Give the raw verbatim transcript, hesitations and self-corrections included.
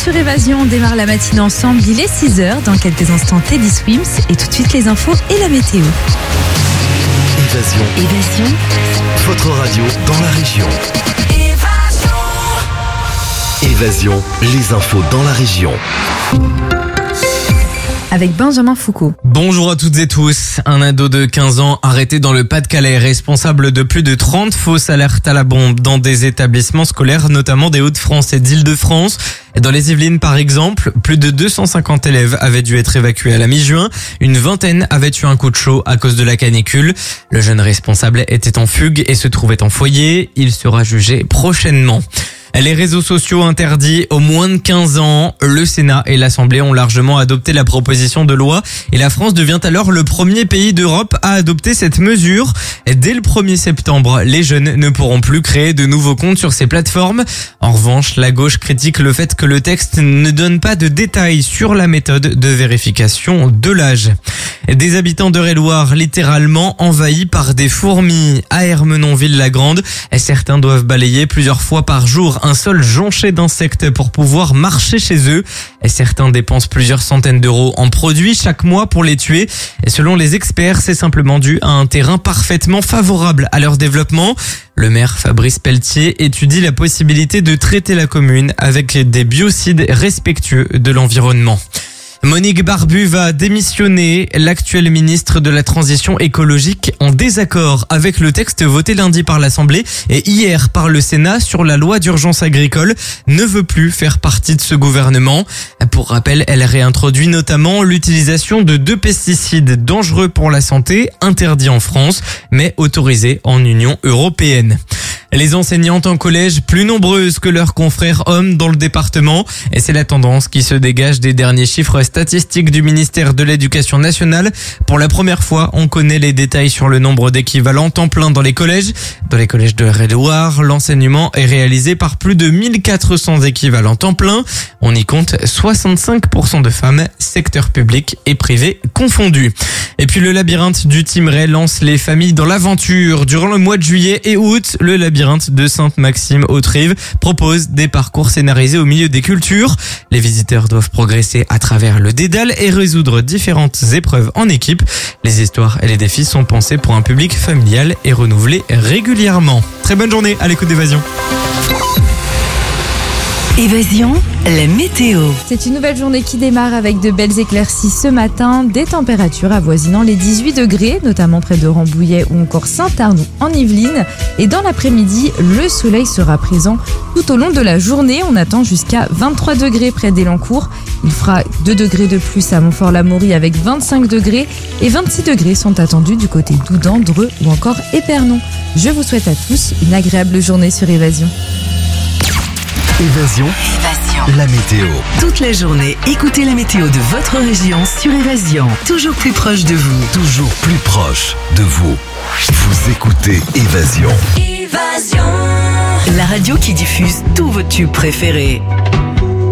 sur Évasion, on démarre la matinée ensemble, il est six heures, dans quelques instants Teddy Swims et tout de suite les infos et la météo. Évasion. Évasion. Votre radio dans la région. Évasion. Évasion, les infos dans la région. Avec Benjamin Foucault. Bonjour à toutes et tous. Un ado de quinze ans arrêté dans le Pas-de-Calais, responsable de plus de trente fausses alertes à la bombe dans des établissements scolaires, notamment des Hauts-de-France et d'Île-de-France. Dans les Yvelines, par exemple, plus de deux cent cinquante élèves avaient dû être évacués à la mi-juin. Une vingtaine avaient eu un coup de chaud à cause de la canicule. Le jeune responsable était en fugue et se trouvait en foyer. Il sera jugé prochainement. Les réseaux sociaux interdits aux moins de quinze ans. Le Sénat et l'Assemblée ont largement adopté la proposition de loi et la France devient alors le premier pays d'Europe à adopter cette mesure. Dès le premier septembre, les jeunes ne pourront plus créer de nouveaux comptes sur ces plateformes. En revanche, la gauche critique le fait que le texte ne donne pas de détails sur la méthode de vérification de l'âge. Des habitants d'Eure-et-Loir littéralement envahis par des fourmis à Ermenonville-la-Grande. Certains doivent balayer plusieurs fois par jour un sol jonché d'insectes pour pouvoir marcher chez eux. Et certains dépensent plusieurs centaines d'euros en produits chaque mois pour les tuer. Et selon les experts, c'est simplement dû à un terrain parfaitement favorable à leur développement. Le maire Fabrice Pelletier étudie la possibilité de traiter la commune avec des biocides respectueux de l'environnement. Monique Barbu va démissionner. L'actuelle ministre de la Transition écologique, en désaccord avec le texte voté lundi par l'Assemblée et hier par le Sénat sur la loi d'urgence agricole, ne veut plus faire partie de ce gouvernement. Pour rappel, elle réintroduit notamment l'utilisation de deux pesticides dangereux pour la santé, interdits en France, mais autorisés en Union européenne. Les enseignantes en collège plus nombreuses que leurs confrères hommes dans le département. Et c'est la tendance qui se dégage des derniers chiffres statistiques du ministère de l'Éducation nationale. Pour la première fois, on connaît les détails sur le nombre d'équivalents temps plein dans les collèges. Dans les collèges de Eure-et-Loir, l'enseignement est réalisé par plus de mille quatre cents équivalents temps plein. On y compte soixante-cinq pour cent de femmes, secteur public et privé confondus. Et puis le labyrinthe du Thymerais lance les familles dans l'aventure. Durant le mois de juillet et août, le labyrinthe de Sainte-Maxime-aux-Trives propose des parcours scénarisés au milieu des cultures. Les visiteurs doivent progresser à travers le dédale et résoudre différentes épreuves en équipe. Les histoires et les défis sont pensés pour un public familial et renouvelés régulièrement. Très bonne journée à l'écoute d'Évasion. Évasion, la météo. C'est une nouvelle journée qui démarre avec de belles éclaircies ce matin, des températures avoisinant les dix-huit degrés, notamment près de Rambouillet ou encore Saint-Arnoux en Yvelines. Et dans l'après-midi, le soleil sera présent tout au long de la journée. On attend jusqu'à vingt-trois degrés près d'Elancourt. Il fera deux degrés de plus à Montfort-l'Amaury avec vingt-cinq degrés et vingt-six degrés sont attendus du côté d'Oudan, Dreux ou encore Épernon. Je vous souhaite à tous une agréable journée sur Évasion. Évasion. Évasion. La météo. Toute la journée, écoutez la météo de votre région sur Évasion. Toujours plus proche de vous. Toujours plus proche de vous. Vous écoutez Évasion. Évasion. La radio qui diffuse tous vos tubes préférés.